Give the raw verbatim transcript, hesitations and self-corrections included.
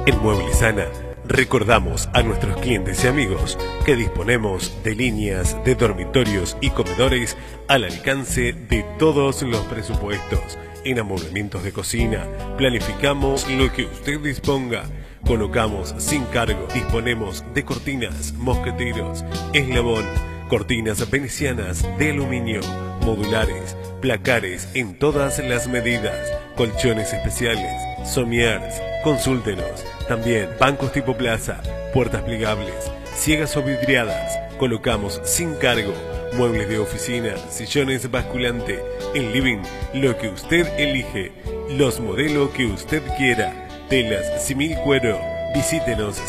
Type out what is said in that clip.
En Muebles Ana recordamos a nuestros clientes y amigos que disponemos de líneas de dormitorios y comedores al alcance de todos los presupuestos. En amoblamientos de cocina planificamos lo que usted disponga. Colocamos sin cargo. Disponemos de cortinas, mosqueteros, eslabón, cortinas venecianas de aluminio, modulares, placares en todas las medidas, colchones especiales, somiers. Consúltenos. También bancos tipo plaza, puertas plegables, ciegas o vidriadas. Colocamos sin cargo muebles de oficina, sillones basculante, en living, lo que usted elige, los modelos que usted quiera, telas, simil cuero. Visítenos